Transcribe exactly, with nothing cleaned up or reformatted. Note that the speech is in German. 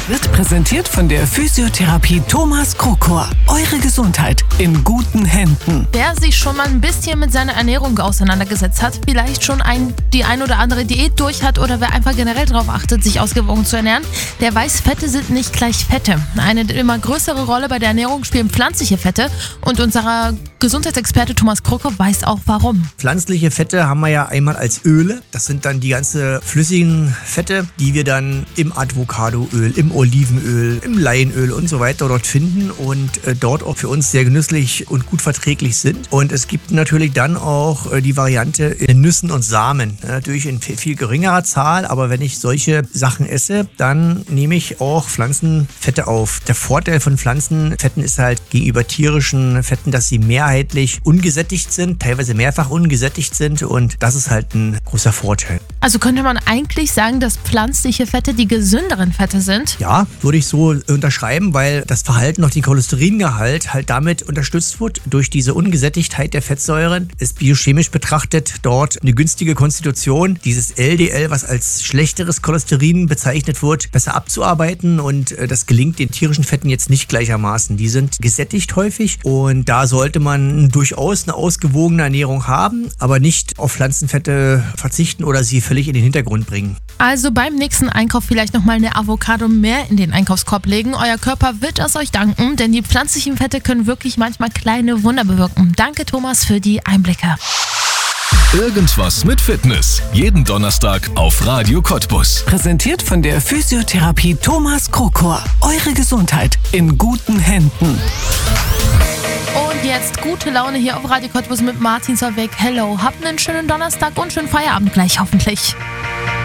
Wird präsentiert von der Physiotherapie Thomas Krokor. Eure Gesundheit in guten Händen. Wer sich schon mal ein bisschen mit seiner Ernährung auseinandergesetzt hat, vielleicht schon ein, die ein oder andere Diät durch hat oder wer einfach generell darauf achtet, sich ausgewogen zu ernähren, der weiß, Fette sind nicht gleich Fette. Eine immer größere Rolle bei der Ernährung spielen pflanzliche Fette und unser Gesundheitsexperte Thomas Krokor weiß auch warum. Pflanzliche Fette haben wir ja einmal als Öle. Das sind dann die ganzen flüssigen Fette, die wir dann im Avocadoöl, im Olivenöl, im Leinöl und so weiter dort finden und äh, dort auch für uns sehr genüsslich und gut verträglich sind. Und es gibt natürlich dann auch äh, die Variante in Nüssen und Samen. Natürlich in viel, viel geringerer Zahl, aber wenn ich solche Sachen esse, dann nehme ich auch Pflanzenfette auf. Der Vorteil von Pflanzenfetten ist halt gegenüber tierischen Fetten, dass sie mehrheitlich ungesättigt sind, teilweise mehrfach ungesättigt sind und das ist halt ein großer Vorteil. Also könnte man eigentlich sagen, dass pflanzliche Fette die gesünderen Fette sind? Ja, würde ich so unterschreiben, weil das Verhalten auf den Cholesteriнгehalt halt damit unterstützt wird. Durch diese Ungesättigtheit der Fettsäuren ist biochemisch betrachtet dort eine günstige Konstitution, dieses L D L, was als schlechteres Cholesterin bezeichnet wird, besser abzuarbeiten und das gelingt den tierischen Fetten jetzt nicht gleichermaßen. Die sind gesättigt häufig und da sollte man durchaus eine ausgewogene Ernährung haben, aber nicht auf Pflanzenfette verzichten oder sie völlig in den Hintergrund bringen. Also beim nächsten Einkauf vielleicht nochmal eine Avocado mehr in den Einkaufskorb legen. Euer Körper wird es euch danken, denn die pflanzlichen Fette können wirklich manchmal kleine Wunder bewirken. Danke Thomas für die Einblicke. Irgendwas mit Fitness. Jeden Donnerstag auf Radio Cottbus. Präsentiert von der Physiotherapie Thomas Krokor. Eure Gesundheit in guten Händen. Und jetzt gute Laune hier auf Radio Cottbus mit Martin Solveig. Hello, habt einen schönen Donnerstag und schönen Feierabend gleich hoffentlich.